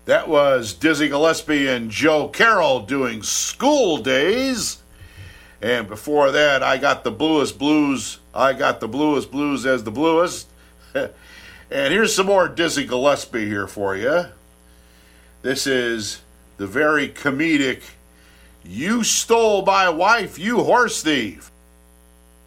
That was Dizzy Gillespie and Joe Carroll doing School Days. And before that, I Got the Bluest Blues. I Got the Bluest Blues as the Bluest. And here's some more Dizzy Gillespie here for you. This is the very comedic You Stole My Wife, You Horse Thief.